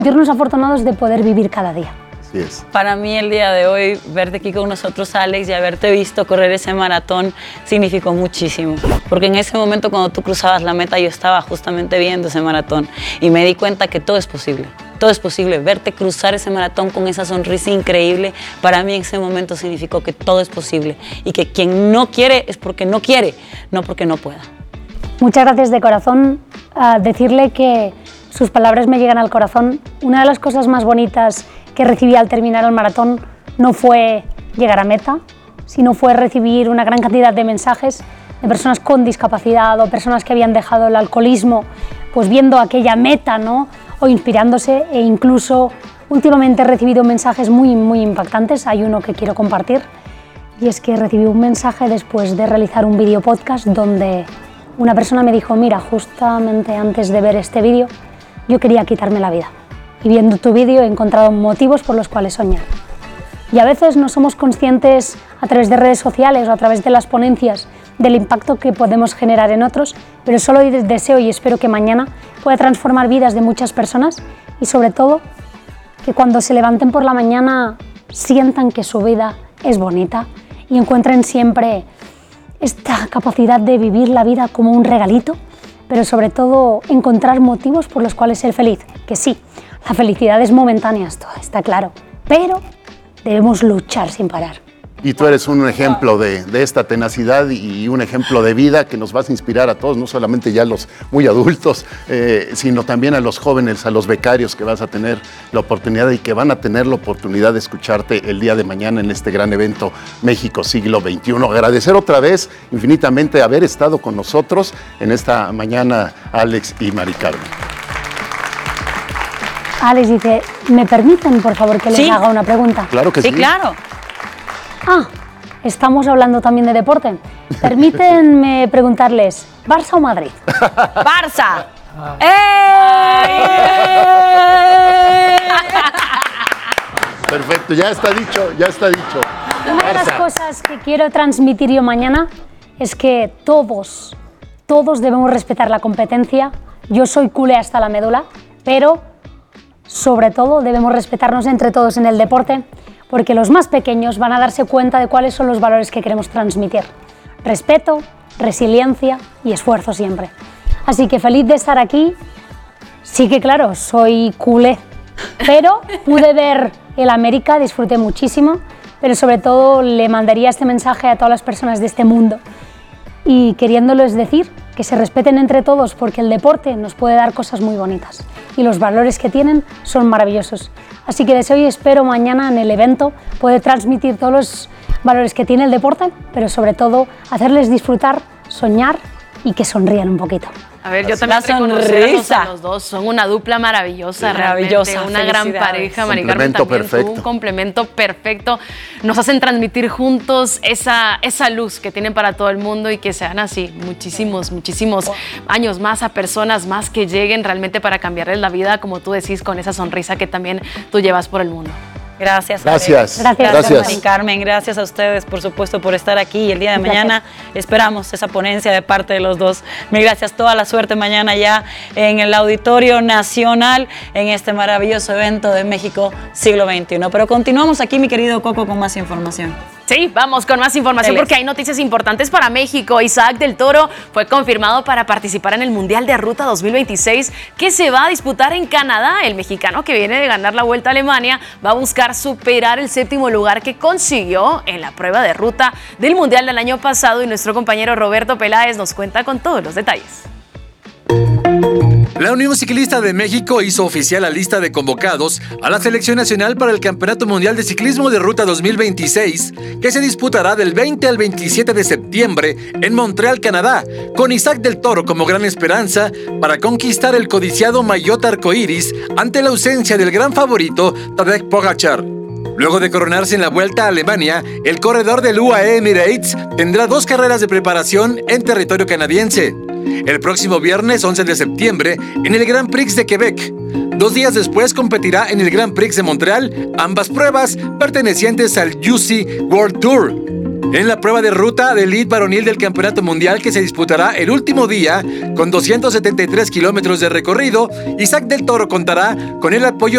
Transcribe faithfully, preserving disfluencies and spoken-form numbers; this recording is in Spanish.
sentirnos afortunados de poder vivir cada día. Así es. Para mí el día de hoy, verte aquí con nosotros, Alex, y haberte visto correr ese maratón significó muchísimo. Porque en ese momento cuando tú cruzabas la meta, yo estaba justamente viendo ese maratón y me di cuenta que todo es posible. Todo es posible. Verte cruzar ese maratón con esa sonrisa increíble, para mí en ese momento significó que todo es posible y que quien no quiere es porque no quiere, no porque no pueda. Muchas gracias de corazón. Uh, decirle que sus palabras me llegan al corazón. Una de las cosas más bonitas que recibí al terminar el maratón no fue llegar a meta, sino fue recibir una gran cantidad de mensajes de personas con discapacidad o personas que habían dejado el alcoholismo, pues viendo aquella meta, ¿no? O inspirándose, e incluso últimamente he recibido mensajes muy, muy impactantes. Hay uno que quiero compartir, y es que recibí un mensaje después de realizar un vídeo podcast donde una persona me dijo: mira, justamente antes de ver este vídeo yo quería quitarme la vida, y viendo tu vídeo he encontrado motivos por los cuales soñar. Y a veces no somos conscientes a través de redes sociales o a través de las ponencias del impacto que podemos generar en otros, pero solo deseo y espero que mañana pueda transformar vidas de muchas personas, y sobre todo que cuando se levanten por la mañana sientan que su vida es bonita y encuentren siempre esta capacidad de vivir la vida como un regalito, pero sobre todo encontrar motivos por los cuales ser feliz. Que sí, la felicidad es momentánea, esto está claro, pero debemos luchar sin parar. Y tú eres un ejemplo de, de esta tenacidad y un ejemplo de vida que nos vas a inspirar a todos, no solamente ya a los muy adultos, eh, sino también a los jóvenes, a los becarios que vas a tener la oportunidad y que van a tener la oportunidad de escucharte el día de mañana en este gran evento México Siglo veintiuno. Agradecer otra vez infinitamente haber estado con nosotros en esta mañana, Alex y Mari Carmen. Alex dice: ¿me permiten, por favor, que les ¿Sí? haga una pregunta? Claro que sí. Sí, claro. Ah, estamos hablando también de deporte. Permítanme preguntarles, ¿Barça o Madrid? ¡Barça! ¡Eh! Perfecto, ya está dicho, ya está dicho. Una de las Barça. cosas que quiero transmitir yo mañana es que todos, todos debemos respetar la competencia. Yo soy culé hasta la médula, pero sobre todo debemos respetarnos entre todos en el deporte, porque los más pequeños van a darse cuenta de cuáles son los valores que queremos transmitir. Respeto, resiliencia y esfuerzo siempre. Así que feliz de estar aquí. Sí que claro, soy culé, pero pude ver el América, disfruté muchísimo, pero sobre todo le mandaría este mensaje a todas las personas de este mundo y queriéndoles decir que se respeten entre todos, porque el deporte nos puede dar cosas muy bonitas y los valores que tienen son maravillosos. Así que deseo y espero mañana en el evento poder transmitir todos los valores que tiene el deporte, pero sobre todo hacerles disfrutar, soñar y que sonrían un poquito. A ver, yo Así. también La reconocerlos sonrisa. a los dos. Son una dupla maravillosa, Sí, realmente, maravillosa. una gran Felicidades. pareja. Mari Carmen, Complemento también tú, perfecto. un complemento perfecto. Nos hacen transmitir juntos esa, esa luz que tienen para todo el mundo y que sean así muchísimos, muchísimos años más a personas más que lleguen realmente para cambiarles la vida, como tú decís, con esa sonrisa que también tú llevas por el mundo. Gracias. Gracias. Alex. Gracias. Gracias. Mari Carmen, gracias a ustedes, por supuesto, por estar aquí. Y el día de Gracias. mañana esperamos esa ponencia de parte de los dos. Mil gracias, toda la suerte mañana ya en el Auditorio Nacional, en este maravilloso evento de México Siglo veintiuno. Pero continuamos aquí, mi querido Coco, con más información. Sí, vamos con más información Dele. porque hay noticias importantes para México. Isaac del Toro fue confirmado para participar en el Mundial de Ruta dos mil veintiséis que se va a disputar en Canadá. El mexicano, que viene de ganar la Vuelta a Alemania, va a buscar superar el séptimo lugar que consiguió en la prueba de ruta del Mundial del año pasado, y nuestro compañero Roberto Peláez nos cuenta con todos los detalles. La Unión Ciclista de México hizo oficial la lista de convocados a la Selección Nacional para el Campeonato Mundial de Ciclismo de Ruta dos mil veintiséis, que se disputará del veinte al veintisiete de septiembre en Montreal, Canadá, con Isaac del Toro como gran esperanza para conquistar el codiciado maillot arcoíris ante la ausencia del gran favorito Tadej Pogačar. Luego de coronarse en la Vuelta a Alemania, el corredor del U A E Emirates tendrá dos carreras de preparación en territorio canadiense. El próximo viernes once de septiembre en el Grand Prix de Quebec. Dos días después competirá en el Grand Prix de Montreal, ambas pruebas pertenecientes al U C I World Tour. En la prueba de ruta de elite varonil del Campeonato Mundial, que se disputará el último día con doscientos setenta y tres kilómetros de recorrido, Isaac del Toro contará con el apoyo